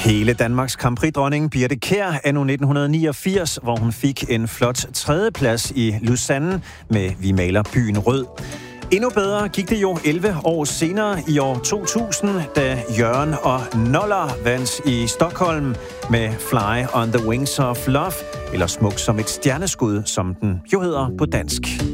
Hele Danmarks Grand Prix-dronning Birthe Kjær anno 1989, hvor hun fik en flot tredjeplads i Lausanne med Vi maler byen rød. Endnu bedre gik det jo 11 år senere i år 2000, da Jørgen og Noller vandt i Stockholm med Fly on the Wings of Love, eller Smuk som et stjerneskud, som den jo hedder på dansk.